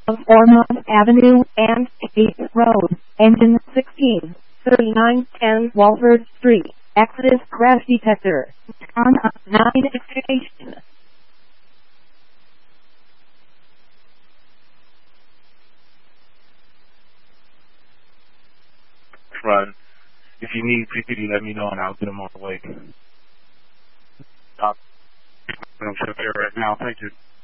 of Ormond Avenue and 8th Road, engine 16, 3910 Walford Street, Exodus crash detector, on 9 station. Run. If you need PPD, let me know and I'll get them on the way. I'm up there right now. Thank you.